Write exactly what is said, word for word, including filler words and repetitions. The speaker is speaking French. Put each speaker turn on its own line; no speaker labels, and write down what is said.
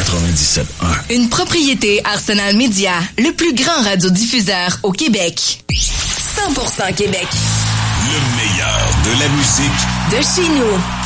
quatre-vingt-dix-sept un.
Une propriété Arsenal Media, le plus grand radiodiffuseur au Québec. cent pour cent Québec.
Le meilleur de la musique
de chez nous.